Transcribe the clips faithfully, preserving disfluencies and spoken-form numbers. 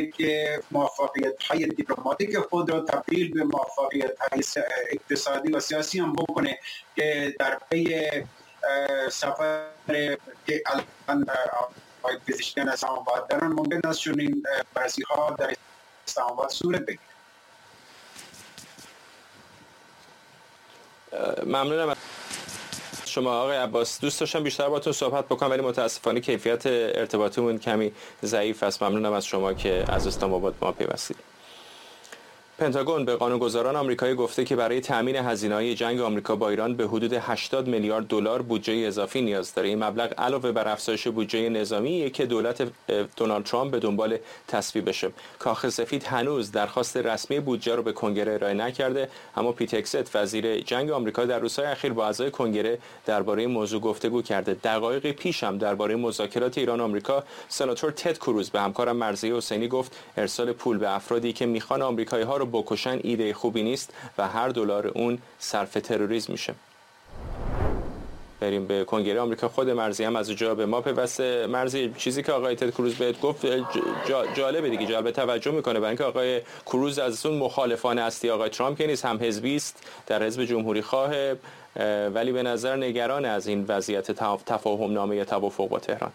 میکنه که موفقیت‌های دیپلماتیک خود را تبدیل به موفقیت‌های اقتصادی و سیاسی هم بکنه که در پی سفر که الان آقای پزشکیان اسلام آباد دارن ممکن است چنین بررسی‌ها در اسلام آباد صورت بگیرد. ممنونم شما آقای عباس. دوست داشتم بیشتر باهاتون صحبت بکنم ولی متاسفانه کیفیت ارتباطمون کمی ضعیف است. ممنونم از شما که از اسلام آباد ما پیوستید. پنتاگون به قانونگذاران آمریکایی گفته که برای تامین هزینه‌های جنگ آمریکا با ایران به حدود هشتاد میلیارد دلار بودجه اضافی نیاز داره. این مبلغ علاوه بر افزایش بودجه نظامی که دولت دونالد ترامپ به دنبال تصویبشه. کاخ سفید هنوز درخواست رسمی بودجه رو به کنگره ارائه نکرده، اما پیت هگست وزیر جنگ آمریکا در روزهای اخیر با اعضای کنگره درباره موضوع گفتگو کرده. دقایق پیش هم درباره مذاکرات ایران آمریکا سناتور تد کروز به همکارم مرضیه حسینی گفت ارسال پول به افرادی که میخوان آمریکایی‌ها رو بکشن ایده خوبی نیست و هر دلار اون صرف تروریسم میشه. بریم به کنگره آمریکا. خود مرضی هم از اونجا به ما پیوسته. مرضی، چیزی که آقای تد کروز بهت گفت جالبه دیگه، جالب توجه میکنه، برای اینکه آقای کروز از اون مخالفان اصلی آقای ترامپ که نیست، هم حزبی است، در حزب جمهوری خواه، ولی به نظر نگران از این وضعیت تفاهم نامه یا توافق با تهران.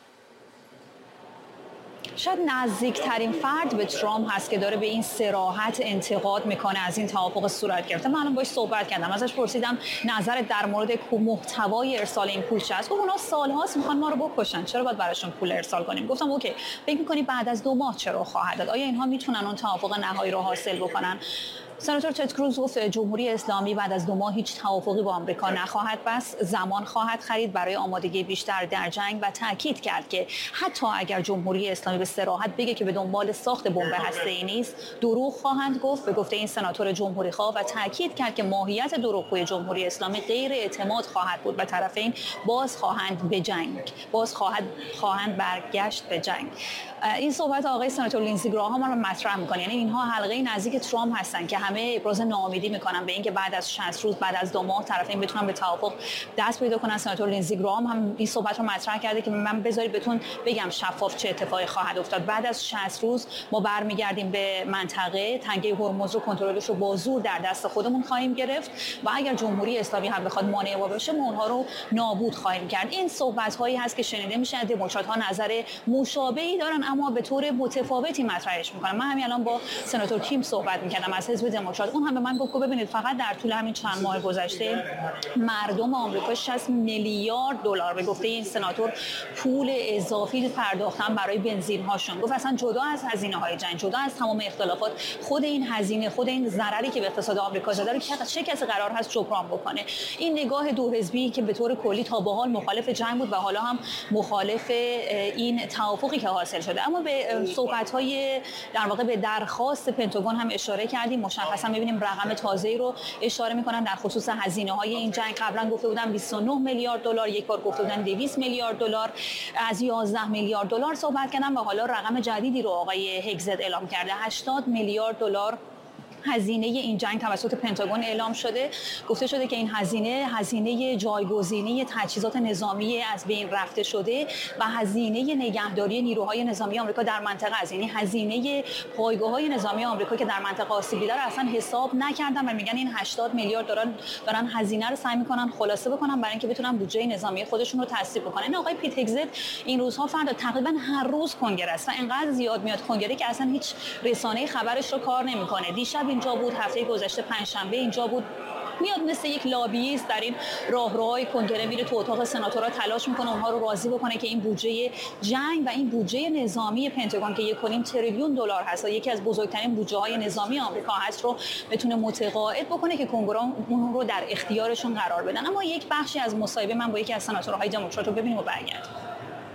شاید نزدیکترین فرد به ترامپ هست که داره به این صراحت انتقاد میکنه از این توافق صورت گرفته. من الان باهاش صحبت کردم، ازش پرسیدم نظرت در مورد محتوای ارسال این پول چه است. گفت اونا سال‌هاست میخوان ما رو بکشن، چرا باید براشون پول ارسال کنیم؟ گفتم اوکی، فکر می‌کنی بعد از دو ماه چرا خواهد داد؟ آیا اینها میتونن اون توافق نهایی رو حاصل بکنن؟ سناتور تد کروز گفت جمهوری اسلامی بعد از دو ماه هیچ توافقی با آمریکا نخواهد بست، زمان خواهد خرید برای آمادگی بیشتر در جنگ و تاکید کرد که حتی اگر جمهوری اسلامی به صراحت بگه که به دنبال ساخت بمب هسته‌ای نیست، دروغ خواهند گفت. به گفته این سناتور جمهوری خواه و تاکید کرد که ماهیت دروغگوی جمهوری اسلامی غیر اعتماد خواهد بود و طرفین باز خواهند به جنگ، باز خواهد خواهند برگشت به جنگ. این صحبت آقای سناتور لینزی گراهام رو مطرح می‌کنه، یعنی اینها حلقه نزدیک ترامپ هستن که همه ابراز ناامیدی میکنن به اینکه بعد از شصت روز، بعد از دو ماه طرفین بتونن به توافق دست پیدا کنن. سناتور لینزی گراهام هم این صحبت رو مطرح کرده که من بذارید بهتون بگم شفاف چه اتفاقی خواهد افتاد. بعد از شصت روز ما برمیگردیم به منطقه، تنگه هرمز رو کنترلش رو با زور در دست خودمون خواهیم گرفت و اگر جمهوری اسلامی هم بخواد مانع ما بشه ما اونها رو نابود خواهیم کرد. این صحبت هایی هست که شنیده میشه. دموکرات ها نظر مشابهی دارن اما به طور متفاوتی مطرحش میکنن. من همین الان با سناتور کیم صحبت میکردم از حزب دموکرات، اون هم به من گفت ببینید فقط در طول همین چند ماه گذشته مردم آمریکا شصت میلیارد دلار به گفته این سناتور پول اضافی پرداختن برای بنزین هاشون. گفت اصلا جدا از هزینه‌های جنگ، جدا از تمام اختلافات، خود این هزینه، خود این ضرری که به اقتصاد آمریکا زده رو چه کسی قرار هست جبران بکنه؟ این نگاه دو حزبی که به طور کلی تا به حال مخالف جنگ بود و حالا هم مخالف این توافقی که حاصل شده. اما به صحبت‌های در واقع به درخواست پنتاگون هم اشاره کردیم. مشخصا می‌بینیم رقم تازه‌ای رو اشاره می‌کنن در خصوص هزینه‌های این جنگ. قبلا گفته بودن بیست و نه میلیارد دلار، یک بار گفته بودن دویست میلیارد دلار، از یازده میلیارد دلار صحبت کردن و حالا رقم جدیدی رو آقای هگست اعلام کرده. هشتاد میلیارد دلار هزینه این جنگ توسط پنتاگون اعلام شده. گفته شده که این هزینه هزینه جایگزینی تجهیزات نظامی از بین رفته شده و هزینه نگهداری نیروهای نظامی آمریکا در منطقه است. یعنی هزینه پایگاه‌های نظامی آمریکا که در منطقه آسیب دیده رو اصلا حساب نکردن و میگن این هشتاد میلیارد دلار دارن هزینه رو سعی میکنن خلاصه بکنن برای اینکه بتونن بودجه نظامی خودشون رو تصویب بکنن. این آقای پیت هگست این روزها فردا تقریبا هر روز کنگره است و اینقدر زیاد میاد کنگره که اصلا هیچ رسانه‌ای خبرش رو کار نمیکنه. دیشب اینجا بود، هفته گذشته پنجشنبه اینجا بود، میاد مثل یک لابیست در این راهروهای کنگره میره تو اتاق سناتورها، تلاش میکنه اونها رو راضی بکنه که این بودجه جنگ و این بودجه نظامی پنتاگون که یک و نیم تریلیون دلار هست و یکی از بزرگترین بودجه های نظامی آمریکا هست رو بتونه متقاعد بکنه که کنگره اون رو در اختیارشون قرار بدن. اما یک بخشی از مصاحبه من با یکی از سناتورهای دموکرات رو ببینیم و برگردیم.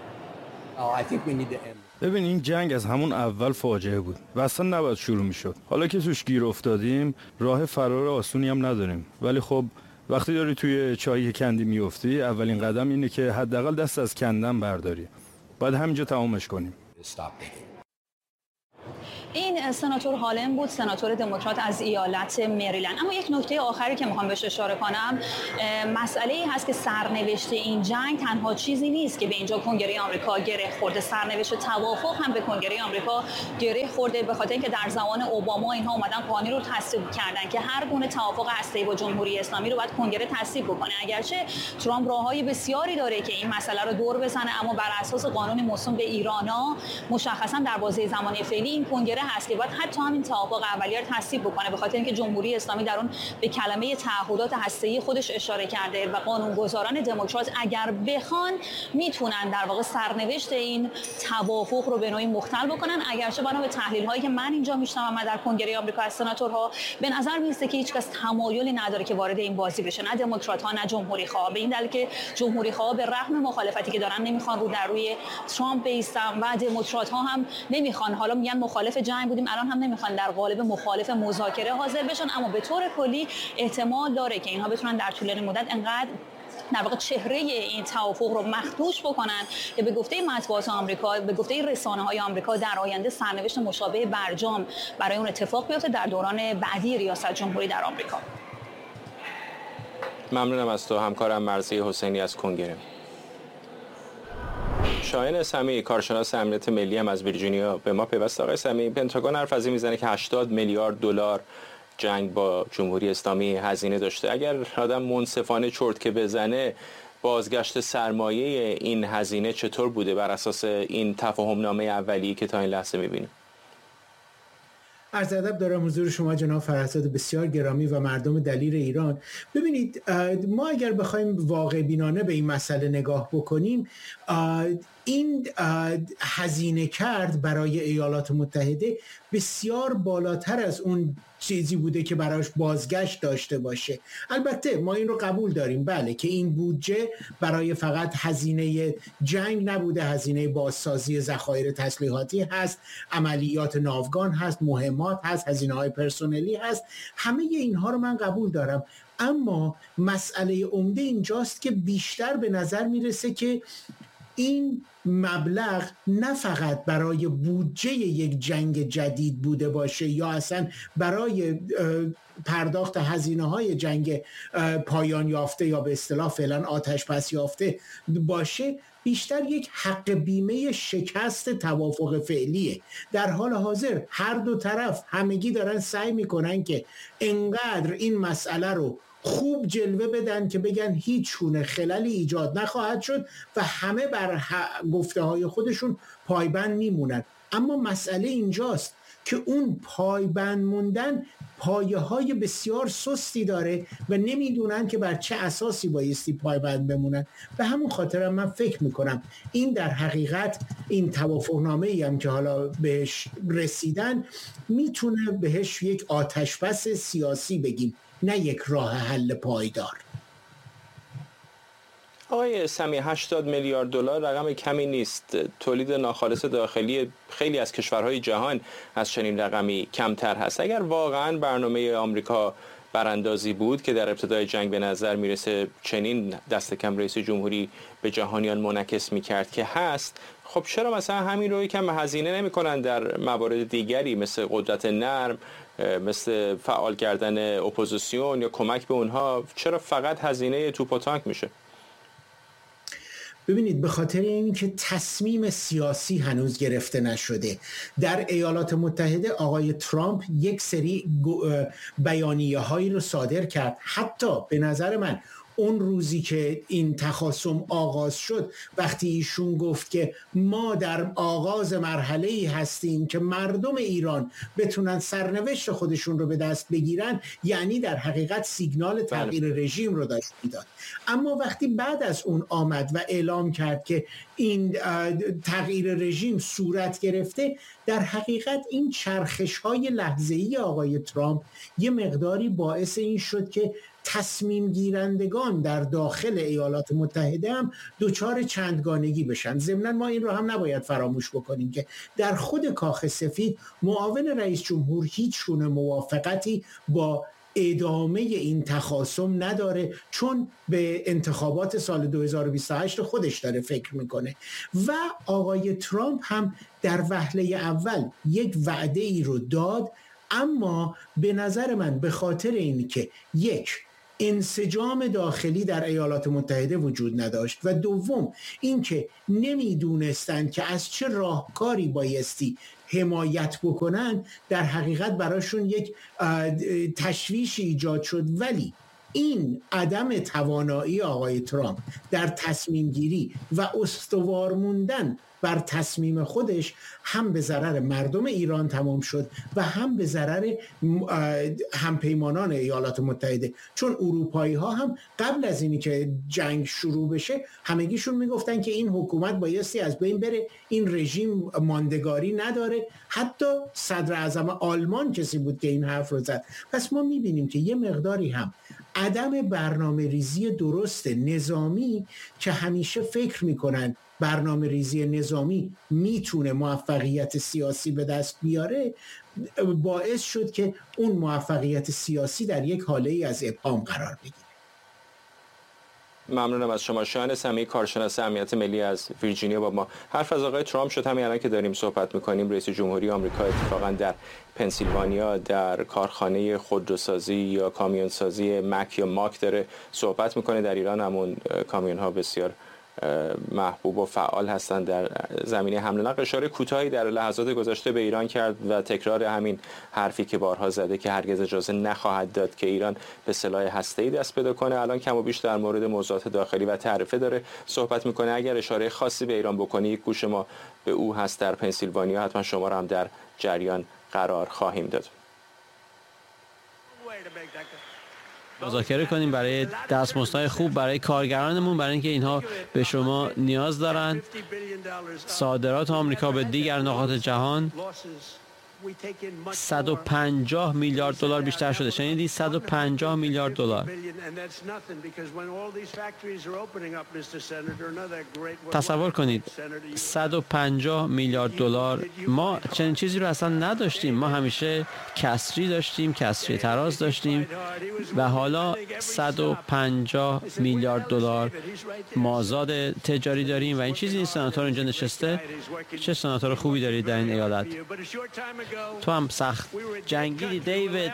ببین این جنگ از همون اول فاجعه بود و اصلا نباید شروع میشد. حالا که توش گیر افتادیم راه فرار آسونی هم نداریم، ولی خب وقتی داری توی چاهی کندی میافتی اولین قدم اینه که حداقل دست از کندن برداری. باید همینجا تمامش کنیم. این سناتور هالن بود، سناتور دموکرات از ایالت مریلند. اما یک نکته آخری که میخوام بهش اشاره کنم، مسئله ای هست که سرنوشت این جنگ تنها چیزی نیست که به اینجا کنگره آمریکا گره خورده، سرنوشت توافق هم به کنگره آمریکا گره خورده، به خاطر اینکه در زمان اوباما اینها اومدن قانونی رو تصویب کردن که هر گونه توافق هسته‌ای با جمهوری اسلامی رو باید کنگره تصویب بکنه. اگرچه ترامپ راههای بسیاری داره که این مسئله رو دور بزنه، اما بر اساس قانون موسوم به ایرانا مشخصا در بازه زمانی فعلی این کنگره هست که باید حتی همین توافق اولیه رو تصویب بکنه، به خاطر اینکه جمهوری اسلامی در اون به کلمه تعهدات هسته‌ای خودش اشاره کرده و قانونگذاران دموکرات اگر بخوان میتونن در واقع سرنوشت این توافق رو به نوعی مختل بکنن. اگرچه بنا به تحلیل هایی که من اینجا میشنوم در کنگره آمریکا از سناتورها به نظر میرسه که هیچکس تمایلی نداره که وارد این بازی بشه، نه دموکرات ها نه جمهوری خواه، به این دلیل که جمهوری خواه به رغم مخالفتی که دارن نمیخوان رو در روی ترامپ بیستن و دموکرات ها هم نمیخوان، حالا میگن مخالف جنگ بودیم الان هم نمیخوان در قالب مخالف مذاکره حاضر بشن، اما به طور کلی احتمال داره که اینها بتونن در طولانی مدت انقدر در واقع چهره این توافق رو مخدوش بکنن که به گفته مطبوعات آمریکا، به گفته رسانه‌های آمریکا، در آینده سرنوشت مشابه برجام برای اون اتفاق بیفته در دوران بعدی ریاست جمهوری در آمریکا. ممنونم از تو همکارم مرضی حسینی از کنگره. شاهین سمی، کارشناس امنیت ملی هم از ویرجینیا به ما پیوست. آقای سمی، پنتاگون حرف از این میزنه که هشتاد میلیارد دلار جنگ با جمهوری اسلامی هزینه داشته. اگر آدم منصفانه چرت که بزنه، بازگشت سرمایه این هزینه چطور بوده بر اساس این تفاهم نامه اولیه‌ای که تا این لحظه می‌بینیم؟ عرض ادب دارم حضور شما جناب فرهزاد بسیار گرامی و مردم دلیر ایران. ببینید، ما اگر بخوایم واقع بینانه به این مسئله نگاه بکنیم، این هزینه کرد برای ایالات متحده بسیار بالاتر از اون چیزی بوده که براش بازگشت داشته باشه. البته ما این رو قبول داریم، بله، که این بودجه برای فقط هزینه جنگ نبوده، هزینه بازسازی ذخایر تسلیحاتی هست، عملیات ناوگان هست، مهمات هست، هزینه های پرسنلی هست، همه اینها رو من قبول دارم. اما مسئله عمده اینجاست که بیشتر به نظر میرسه که این مبلغ نه فقط برای بودجه یک جنگ جدید بوده باشه یا اصلا برای پرداخت هزینه‌های جنگ پایان یافته یا به اصطلاح فعلا آتش پس یافته باشه، بیشتر یک حق بیمه شکست توافق فعلیه. در حال حاضر هر دو طرف همگی دارن سعی میکنن که انقدر این مسئله رو خوب جلوه بدن که بگن هیچ گونه خللی ایجاد نخواهد شد و همه بر گفته های خودشون پایبند میمونن. اما مسئله اینجاست که اون پایبند موندن پایه های بسیار سستی داره و نمیدونن که بر چه اساسی بایستی پایبند بمونن. به همون خاطر من فکر میکنم این در حقیقت این توافقنامه‌ای هم که حالا بهش رسیدن میتونه بهش یک آتش‌بس سیاسی بگیم، نه یک راه حل پایدار. آقای سمی، هشتاد میلیارد دلار رقم کمی نیست. تولید ناخالص داخلی خیلی از کشورهای جهان از چنین رقمی کمتر هست. اگر واقعا برنامه آمریکا براندازی بود که در ابتدای جنگ به نظر میرسه چنین دست کم رئیس جمهوری به جهانیان منعکس میکرد که هست، خب چرا مثلا همین رو یکم هزینه نمی‌کنن در موارد دیگری مثل قدرت نرم، مثل فعال کردن اپوزیسیون یا کمک به اونها؟ چرا فقط هزینه توپ و تانک میشه؟ ببینید، به خاطر اینکه تصمیم سیاسی هنوز گرفته نشده. در ایالات متحده آقای ترامپ یک سری بیانیه هایی رو صادر کرد. حتی به نظر من اون روزی که این تخاصم آغاز شد، وقتی ایشون گفت که ما در آغاز مرحله‌ای هستیم که مردم ایران بتونن سرنوشت خودشون رو به دست بگیرن، یعنی در حقیقت سیگنال تغییر رژیم رو داشت میداد. اما وقتی بعد از اون آمد و اعلام کرد که این تغییر رژیم صورت گرفته، در حقیقت این چرخش‌های لحظه‌ای آقای ترامپ یه مقداری باعث این شد که تصمیم گیرندگان در داخل ایالات متحده هم دوچار چندگانگی بشن. ضمناً ما این رو هم نباید فراموش بکنیم که در خود کاخ سفید معاون رئیس جمهور هیچ گونه موافقتی با ادامه این تخاصم نداره، چون به انتخابات سال دو هزار و بیست و هشت خودش داره فکر میکنه. و آقای ترامپ هم در وهله اول یک وعده ای رو داد، اما به نظر من به خاطر این که یک انسجام داخلی در ایالات متحده وجود نداشت و دوم اینکه نمیدونستند که از چه راهکاری بایستی حمایت بکنن، در حقیقت براشون یک تشویش ایجاد شد. ولی این عدم توانایی آقای ترامپ در تصمیم گیری و استوار موندن بر تصمیم خودش هم به ضرر مردم ایران تمام شد و هم به ضرر همپیمانان ایالات متحده، چون اروپایی ها هم قبل از اینی که جنگ شروع بشه همگیشون میگفتن که این حکومت بایستی از بین بره، این رژیم ماندگاری نداره. حتی صدر اعظم آلمان کسی بود که این حرف رو زد. پس ما میبینیم که یه مقداری هم عدم برنامه ریزی درست نظامی که همیشه فکر میکنن برنامه ریزی نظامی میتونه موفقیت سیاسی به دست بیاره، باعث شد که اون موفقیت سیاسی در یک حاله ای از ابهام قرار بگیره. ممنونم از شما. شایان سمیعی، کارشناس امنیت ملی از ویرجینیا با ما. حرف از آقای ترامپ شد. همین الان که داریم صحبت میکنیم رئیس جمهوری آمریکا اتفاقا در پنسیلوانیا در کارخانه خودروسازی یا کامیونسازی مک یا ماک داره صحبت میکنه. در ایران همون کامیون ها بسیار محبوب و فعال هستند. در زمینه حمل و نقل اشاره کوتاهی در لحظات گذشته به ایران کرد و تکرار همین حرفی که بارها زده که هرگز اجازه نخواهد داد که ایران به سلاح هسته‌ای دست پیدا کنه. الان کم و بیش در مورد موضوعات داخلی و تعرفه داره صحبت میکنه. اگر اشاره خاصی به ایران بکنی، یک گوش ما به او هست در پنسیلوانیا، حتما شما را هم در جریان قرار خواهیم داد. مذاکره کنیم برای دستمزدهای خوب برای کارگرانمون، برای اینکه اینها به شما نیاز دارند. صادرات آمریکا به دیگر نقاط جهان صد و پنجاه میلیارد دلار بیشتر شده. شنیدی؟ صد و پنجاه میلیارد دلار. تصور کنید صد و پنجاه میلیارد دلار. ما چنین چیزی رو اصلا نداشتیم. ما همیشه کسری داشتیم، کسری تراز داشتیم و حالا صد و پنجاه میلیارد دلار مازاد تجاری داریم و این چیزی نیست. سناتور اینجا نشسته. چه سناتور خوبی دارید در این ایالت. تو هم سخت جنگیدی دیوید.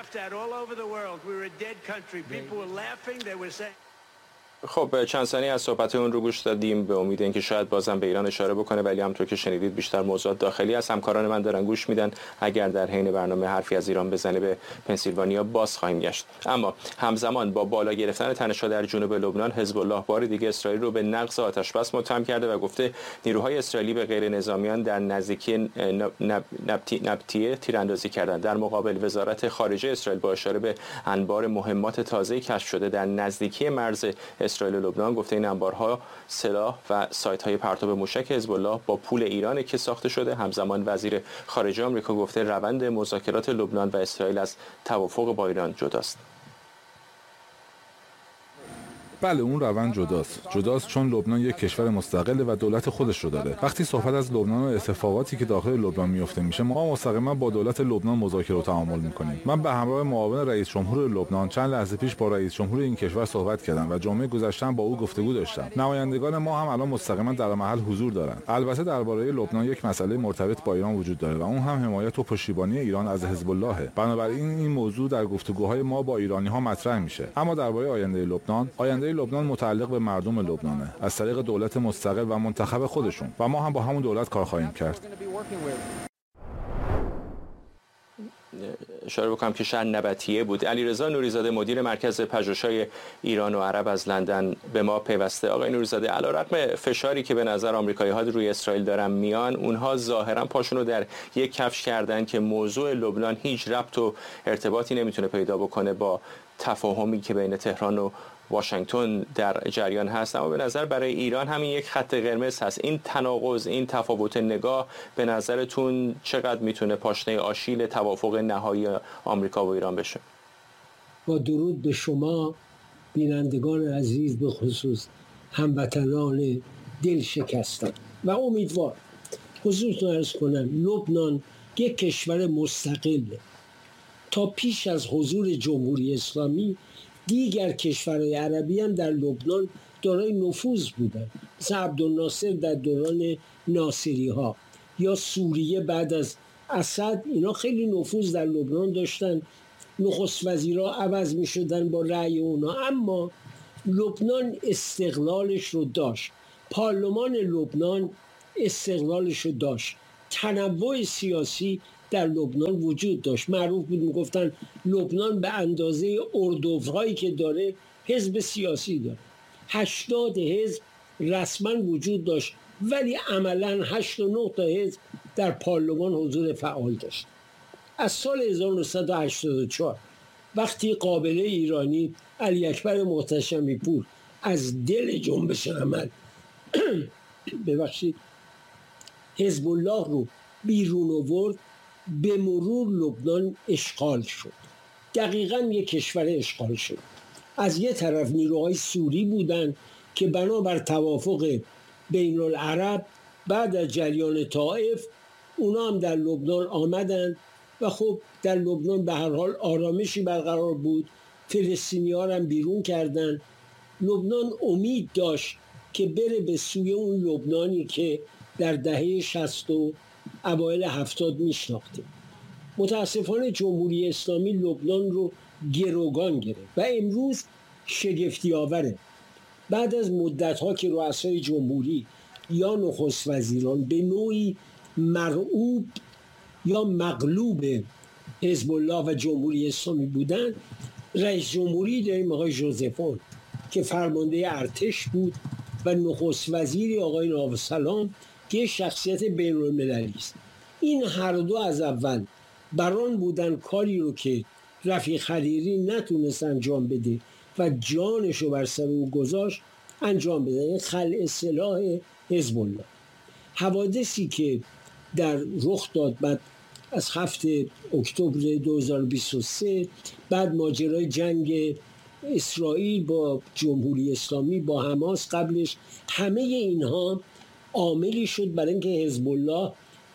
خب چند ثانیه از صحبت اون رو گوش دادیم به امید اینکه شاید بازم به ایران اشاره بکنه، ولی همونطور که شنیدید بیشتر موضوعات داخلی است. همکاران من دارن گوش میدن. اگر در حین برنامه حرفی از ایران بزنه به پنسیلوانیا باز خواهیم گشت. اما همزمان با بالا گرفتن تنش‌ها در جنوب لبنان، حزب الله بار دیگه اسرائیل رو به نقض آتش‌بس متهم کرده و گفته نیروهای اسرائیلی به غیر نظامیان در نزدیکی نبطیه تیراندازی کردند. در مقابل وزارت خارجه اسرائیل با اشاره به انبار مهمات تازه‌ای کشف شده در نزدیکی مرز اسرائیل و لبنان گفته این انبارها سلاح و سایت‌های پرتاب موشک حزب الله با پول ایران که ساخته شده. همزمان وزیر خارجه آمریکا گفته روند مذاکرات لبنان و اسرائیل از توافق با ایران جداست. بله، اون روند جداست. جداست چون لبنان یک کشور مستقله و دولت خودش رو داره. وقتی صحبت از لبنان و اتفاقاتی که داخل لبنان میفته میشه، ما مستقیما با دولت لبنان مذاکره و تعامل میکنیم. من به همراه معاون رئیس جمهور لبنان چند لحظه پیش با رئیس جمهور این کشور صحبت کردم و جمعه گذشته با او گفتگو داشتم. نمایندگان ما هم الان مستقیما در محل حضور دارن. البته درباره لبنان یک مسئله مرتبط با ایران وجود داره و اون هم حمایت و پشتیبانی ایران از حزب الله. بنابراین این موضوع در گفتگوهای ما با ایرانی‌ها مطرح میشه. اما درباره آینده لبنان، آینده لبنان متعلق به مردم لبنانه از طریق دولت مستقل و منتخب خودشون و ما هم با همون دولت کار خواهیم کرد. اشاره بکنم که شهر نبطیه بود. علیرضا نوریزاده مدیر مرکز پژوهش‌های ایران و عرب از لندن به ما پیوسته. آقای نوریزاده، علیرغم فشاری که به نظر آمریکایی‌ها روی اسرائیل دارن میان، اونها ظاهرا پاشون رو در یک کفش کردن که موضوع لبنان هیچ ربط و ارتباطی نمیتونه پیدا بکنه با تفاهمی که بین تهران و واشنگتن در جریان هست. اما به نظر برای ایران همین یک خط قرمز هست. این تناقض، این تفاوت نگاه به نظرتون چقدر میتونه پاشنه آشیل توافق نهایی آمریکا و ایران بشه؟ با درود به شما بینندگان عزیز، به خصوص هموطنان دل شکستن و امیدوار، خصوصا عرض کنم لبنان یک کشور مستقله. تا پیش از حضور جمهوری اسلامی دیگر کشورهای عربی هم در لبنان دارای نفوذ بودند، مثل عبدالناصر در دوران ناصری ها یا سوریه بعد از اسد. اینا خیلی نفوذ در لبنان داشتن، نخست وزیرها عوض می شدن با رأی اونا، اما لبنان استقلالش رو داشت، پارلمان لبنان استقلالش رو داشت، تنوع سیاسی در لبنان وجود داشت. معروف بود میگفتن لبنان به اندازه اردوهایی که داره حزب سیاسی داره. هشتاد حزب رسما وجود داشت، ولی عملا هشت و نه تا حزب در پارلمان حضور فعال داشت. از سال هزار و نهصد و هشتاد و چهار وقتی قابله ایرانی علی اکبر محتشمی پور از دل جنبش عمل ببخشید حزب الله رو بیرون آورد، به مرور لبنان اشغال شد. دقیقاً یک کشور اشغال شد. از یه طرف نیروهای سوری بودن که بنابر توافق بین العرب بعد از جریان طائف اونا هم در لبنان آمدن و خب در لبنان به هر حال آرامشی برقرار بود. فلسطینی ها هم بیرون کردن. لبنان امید داشت که بره به سوی اون لبنانی که در دهه شصت و اوایل هفتاد میشناختیم. متاسفانه جمهوری اسلامی لبنان رو گروگان گرفت و امروز شگفتی آوره. بعد از مدت‌ها که رؤسای جمهوری یا نخست وزیران به نوعی مرعوب یا مغلوب حزب الله و جمهوری اسلامی بودن، رئیس جمهوری داریم آقای ژوزفون که فرمانده ارتش بود و نخست وزیری آقای ناوسلام که شخصیت بین‌المللی است. این هر دو از اول بران بودن کاری رو که رفیق حریری نتونست انجام بده و جانش رو بر سر او گذاشت انجام بده، این خلع سلاح حزب الله. حوادثی که در رخ داد بعد از هفته اکتبر دو هزار و بیست و سه، بعد ماجرای جنگ اسرائیل با جمهوری اسلامی با حماس قبلش، همه اینها عاملی شد برای اینکه حزب الله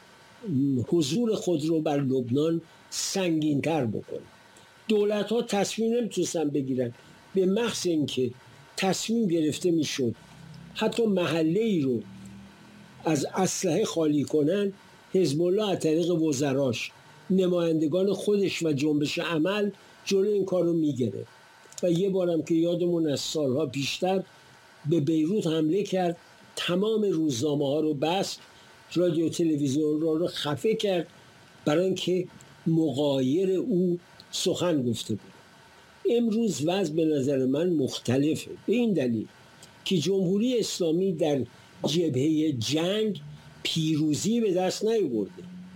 حضور خود رو بر لبنان سنگین‌تر بکنه. دولت ها تصمیم نمیتونستن بگیرن، به محض اینکه تصمیم گرفته میشد حتی محله ای رو از اسلحه خالی کنن، حزب الله از طریق وزراش، نمایندگان خودش و جنبش عمل جلوی این کار رو میگرفت. و یه بارم که یادمون از سالها بیشتر به بیروت حمله کرد، تمام روزنامه ها رو بست، رادیو تلویزیون رو, رو خفه کرد برای اینکه مغایر او سخن گفته بود. امروز وضع به نظر من مختلفه، به این دلیل که جمهوری اسلامی در جبهه جنگ پیروزی به دست نیاورده.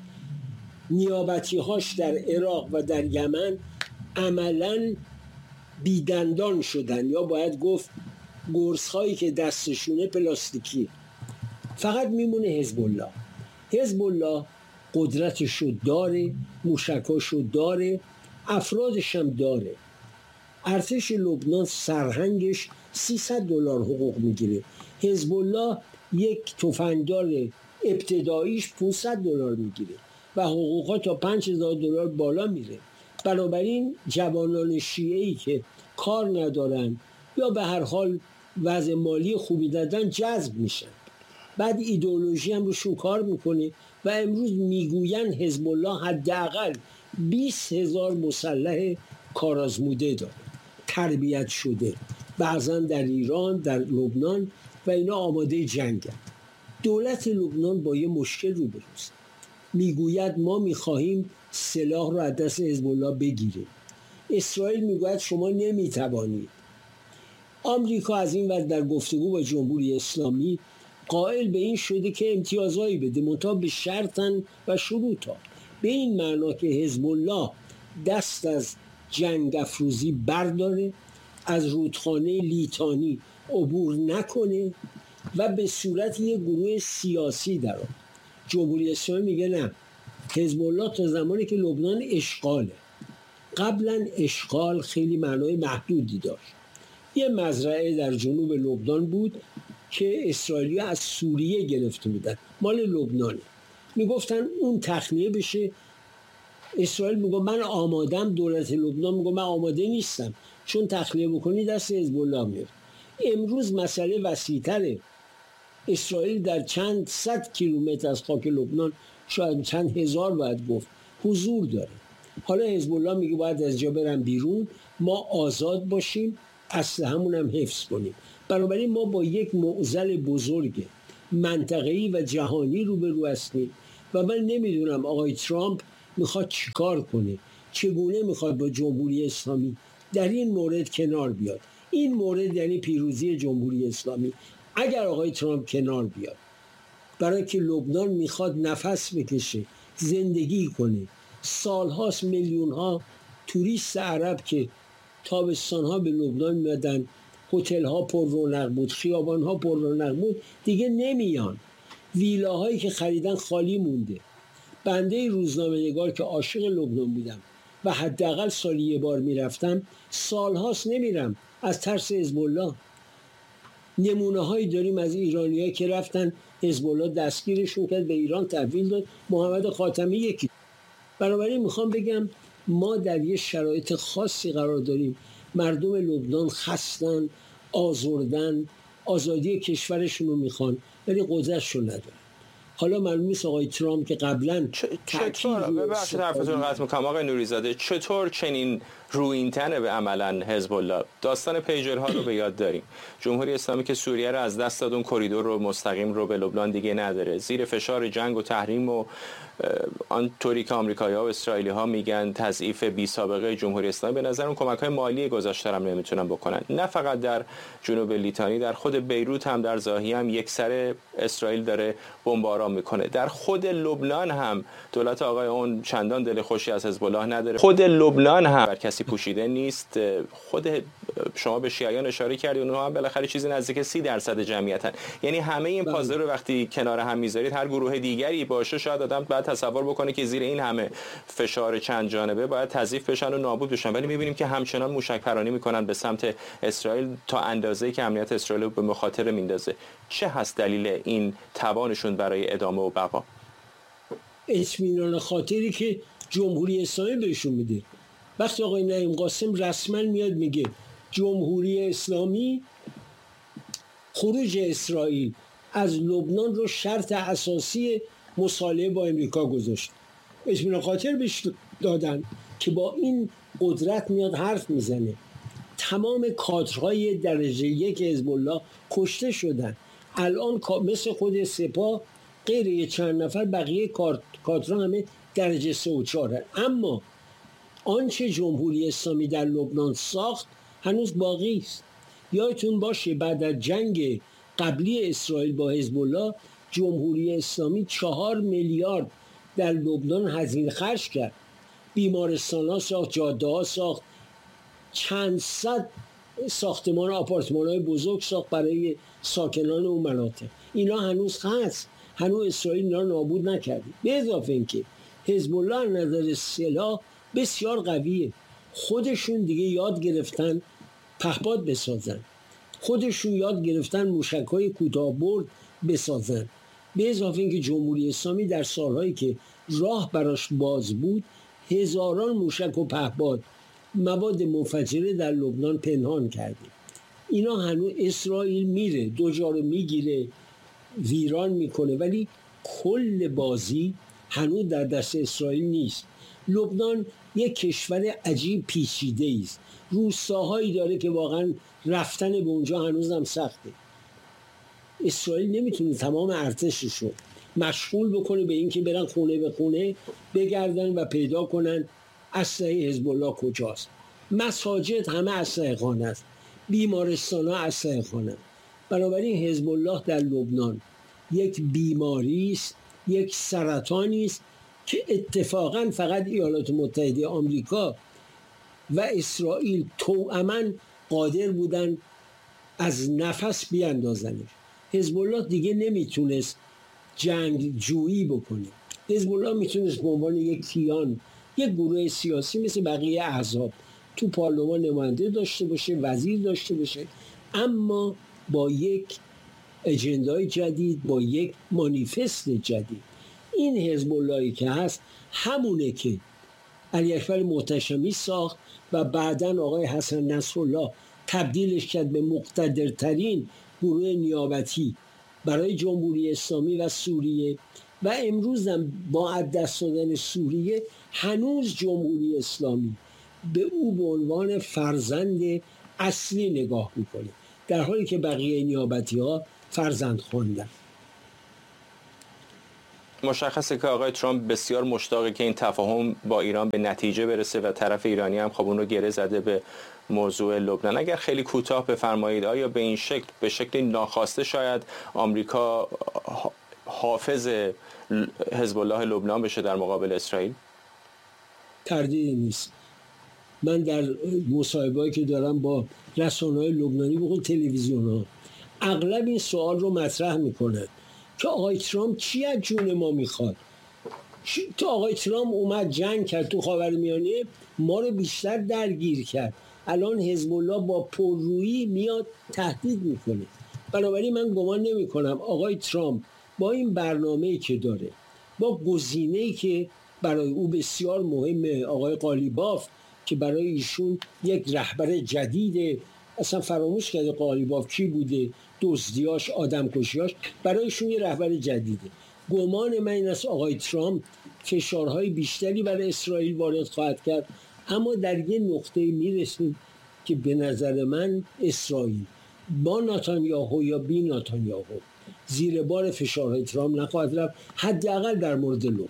نیابتی هاش در عراق و در یمن عملاً بیدندان شدن، یا باید گفت گرس هایی که دستشونه پلاستیکی. فقط میمونه حزب الله. حزب الله قدرتشو داره، موشکاشو داره، افرادش هم داره. ارتش لبنان سرهنگش سیصد دلار حقوق میگیره. حزب الله یک تفنگدار ابتداییش پانصد دلار میگیره و حقوقا تا پنج هزار دلار بالا میره. بنابراین جوانان شیعه‌ای که کار ندارن یا به هر حال وضع مالی خوبی دادن جذب میشن. بعد ایدئولوژی هم روشون کار میکنه و امروز میگوین حزب الله حداقل بیست هزار مسلح کارآزموده داره، تربیت شده، بعضا در ایران، در لبنان، و اینا آماده جنگن. دولت لبنان با یه مشکل روبروست. میگوید ما میخواهیم سلاح رو از دست حزب الله بگیریم. اسرائیل میگوید شما نمیتوانید. آمریکا از این وقت در گفتگو با جمهوری اسلامی قائل به این شده که امتیازهایی بده، منتها به شرطن و شروطا. به این معنا که حزب الله دست از جنگ افروزی برداره، از رودخانه لیتانی عبور نکنه و به صورت یک گروه سیاسی در آن. جمهوری اسلامی میگه نه، حزب الله تا زمانی که لبنان اشغاله. قبلا اشغال خیلی معنای محدودی داشت. یه مزرعه در جنوب لبنان بود که اسرائیلی‌ها از سوریه گرفته بودن، مال لبنانه. میگفتن اون تخلیه بشه، اسرائیل میگه من آمادم، دولت لبنان میگه من آماده نیستم، چون تخلیه بکنی دست حزب الله میاد. امروز مسئله وسیع‌تره. اسرائیل در چند صد کیلومتر از خاک لبنان، شاید چند هزار باید گفت، حضور داره. حالا حزب الله میگه باید از جا برن بیرون، ما آزاد باشیم، اسلحه‌مون هم حفظ کنیم. بنابراین ما با یک معضل بزرگ منطقه‌ای و جهانی روبرو هستیم و من نمیدونم آقای ترامپ میخواد چیکار کنه، چگونه میخواد با جمهوری اسلامی در این مورد کنار بیاد. این مورد یعنی پیروزی جمهوری اسلامی. اگر آقای ترامپ کنار بیاد، برای که لبنان میخواد نفس بکشه، زندگی کنه، سالهاست میلیون ها توریست عرب که تابستان ها به لبنان میادن، هتل ها پر رونق بود، خیابان ها پر رونق بود، دیگه نمیان. ویلاهایی که خریدن خالی مونده. بنده روزنامه نگار که عاشق لبنان بودم و حداقل سالی یه بار میرفتم، سالهاست نمیرم از ترس حزب الله. نمونه هایی داریم از ایرانیایی که رفتن، حزب الله دستگیرشون کرد، به ایران تحویل داد، محمد خاتمی یکی. بنابراین میخوام بگم ما در یه شرایط خاصی قرار داریم. مردم لبنان خستن، آزردن، آزادی کشورشون رو میخوان ولی قدرتشون ندارن. حالا معلوم نیست آقای ترامپ که قبلا چطور، ببخشید حرفتون رو قطع میکنم آقای نوریزاده، چطور چنین رویینتنه به عملا حزب الله؟ داستان پیجرها رو به یاد داریم. جمهوری اسلامی که سوریه رو از دست داد، اون کریدور رو مستقیم رو به لبنان دیگه نداره، زیر فشار جنگ و تحریم و آنطوری که آمریکایی‌ها و اسرائیلی‌ها میگن تضعیف بی سابقه جمهوری اسلامی، به نظر اون کمک‌های مالی گذاشته هم نمیتونن بکنن. نه فقط در جنوب لیتانی، در خود بیروت هم، در زاهی هم یک سر اسرائیل داره بمباران میکنه. در خود لبنان هم دولت آقای اون چندان دل خوشی از حزب الله نداره. خود لبنان هم بر کسی پوشیده نیست. خود شما به شیعیان اشاره کردید، اونها هم بالاخره چیزی نزدیک سی درصد جمعیتن. یعنی همه این پازل رو وقتی کنار هم میذارید، هر گروه دیگری باشه، شاید آدم بعد تصور بکنه که زیر این همه فشار چند جانبه باید تضعیف بشن و نابود بشن، ولی میبینیم که همچنان موشک پرانی میکنن به سمت اسرائیل تا اندازه‌ای که امنیت اسرائیل رو به مخاطره میندازه. چه هست دلیل این توانشون برای ادامه و بقا؟ اطمینان خاطری که جمهوری اسلامی بهشون میده. وقتی آقای نعیم قاسم رسما میاد میگه جمهوری اسلامی خروج اسرائیل از لبنان رو شرط اساسی مصالحه با امریکا گذاشت، اطمینان خاطر بهش دادن که با این قدرت میاد حرف میزنه. تمام کادرهای درجه یک حزب الله کشته شدن. الان مثل خود سپاه غیر یه چند نفر بقیه کادرها همه درجه سه و چهاره. اما آنچه جمهوری اسلامی در لبنان ساخت هنوز باقی است. یادتون باشه بعد از جنگ قبلی اسرائیل با حزب الله، جمهوری اسلامی چهار میلیارد در لبنان هزینه خرج کرد. بیمارستان ها ساخت، جاده ها ساخت، چند صد ساختمان آپارتمان های بزرگ ساخت برای ساکنان اون مناطق. اینا هنوز هست، هنوز اسرائیل اینا نابود نکرده. به اضافه اینکه حزب الله نظر سلاح بسیار قویه. خودشون دیگه یاد گرفتن پهپاد بسازن، خودشون یاد گرفتن موشک‌های کوتاه‌برد بسازن. به اضافه اینکه جمهوری اسلامی در سالهایی که راه براش باز بود، هزاران موشک و پهپاد مواد منفجره در لبنان پنهان کرده. اینا هنوز اسرائیل میره دو جا رو میگیره، ویران میکنه، ولی کل بازی هنوز در دست اسرائیل نیست. لبنان یک کشور عجیب پیچیده است. روستاهایی داره که واقعا رفتن به اونجا هنوز هم سخته. اسرائیل نمیتونه تمام ارتشش رو مشغول بکنه به اینکه برن خونه به خونه بگردن و پیدا کنن اسلحه حزب الله کجاست. مساجد همه اسلحه خانه است، بیمارستان ها اسلحه خانه. بنابراین حزب الله در لبنان یک بیماری است، یک سرطانی است که اتفاقا فقط ایالات متحده آمریکا و اسرائیل توأماً قادر بودن از نفس بیاندازنش. حزب الله دیگه نمیتونست جنگ جویی بکنه. حزب الله میتونست به عنوان یک کیان، یک گروه سیاسی مثل بقیه احزاب تو پارلمان نماینده داشته باشه، وزیر داشته باشه، اما با یک اجندای جدید، با یک مانیفست جدید. این حزب اللهی که هست همونه که علی اکبر محتشمی ساخت و بعداً آقای حسن نصرالله تبدیلش کرد به مقتدرترین گروه نیابتی برای جمهوری اسلامی و سوریه و امروز هم با از دست دادن سوریه هنوز جمهوری اسلامی به او به عنوان فرزند اصلی نگاه میکنه، در حالی که بقیه نیابتی ها فرزند خواندن. مشخصه که آقای ترامپ بسیار مشتاقه که این تفاهم با ایران به نتیجه برسه و طرف ایرانی هم خب اون رو گره زده به موضوع لبنان. اگر خیلی کوتاه بفرمایید آیا به این شکل به شکل ناخواسته شاید آمریکا حافظ حزب الله لبنان بشه در مقابل اسرائیل؟ تردیدی نیست. من در مصاحبه‌ای که دارم با رسانه‌های لبنانی بخون تلویزیون‌ها اغلب این سوال رو مطرح میکنه که آقای ترامپ چی از جون ما میخواد؟ تو آقای ترامپ اومد جنگ کرد تو خاورمیانه، ما رو بیشتر درگیر کرد، الان حزب الله با پررویی میاد تهدید میکنه. بنابراین من گمان نمی کنم آقای ترامپ با این برنامه‌ای که داره، با گزینه‌ای که برای او بسیار مهمه، آقای قالیباف که برای ایشون یک رهبر جدیده، اصلا فراموش کرده قالیباف کی بوده، دزدیاش، آدمکشیاش، برای ایشون یه رهبر جدیده. گمان من این است آقای ترامپ فشارهای بیشتری برای اسرائیل وارد خواهد کرد، اما در یه نقطه میرسیم که به نظر من اسرائیل با نتانیاهو یا بی نتانیاهو زیر بار فشارهای ترامپ نخواهد رفت، حداقل در مورد لبنان.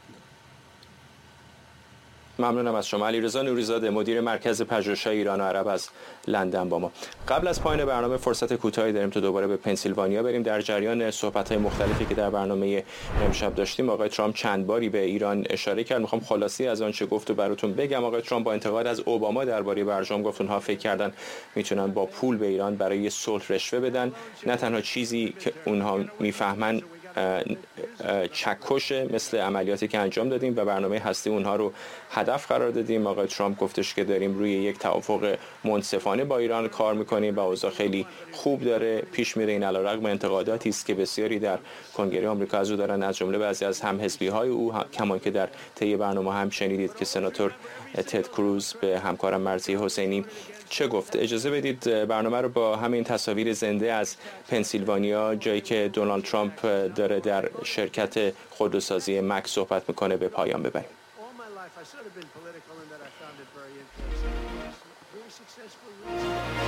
ممنونم از شما. علیرضا نوری‌زاده، مدیر مرکز پژوهش‌های ایران و عرب از لندن با ما. قبل از پایان برنامه فرصت کوتاهی داریم تا دوباره به پنسیلوانیا بریم. در جریان صحبت‌های مختلفی که در برنامه امشب داشتیم آقای ترامپ چند باری به ایران اشاره کرد. می‌خوام خلاصی از آنچه گفت و براتون بگم. آقای ترامپ با انتقاد از اوباما درباره برجام گفت اونها فکر کردن میتونن با پول به ایران برای صلح رشوه بدن، نه تنها چیزی که اونها میفهمن چکشه مثل عملیاتی که انجام دادیم و برنامه هستی اونها رو هدف قرار دادیم. آقای ترامپ گفتش که داریم روی یک توافق منصفانه با ایران کار میکنیم و اوضاع خیلی خوب داره پیش میره. این علیرغم انتقاداتی است که بسیاری در کنگره آمریکا از او دارن، از جمله بعضی از هم حزبی های او، کمان که در طی برنامه هم شنیدید که سناتور تد کروز به همکارم مرضی حسینی چه گفت. اجازه بدید برنامه رو با همین تصاویر زنده از پنسیلوانیا، جایی که دونالد ترامپ داره در شرکت خودروسازی مک صحبت میکنه، به پایان ببریم.